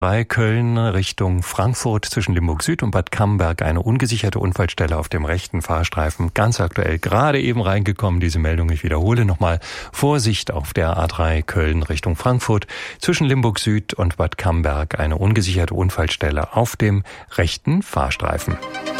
Bei Köln Richtung Frankfurt zwischen Limburg Süd und Bad Camberg eine ungesicherte Unfallstelle auf dem rechten Fahrstreifen. Ganz aktuell, gerade eben reingekommen, diese Meldung. Ich wiederhole nochmal. Vorsicht auf der A3 Köln Richtung Frankfurt zwischen Limburg Süd und Bad Camberg eine ungesicherte Unfallstelle auf dem rechten Fahrstreifen.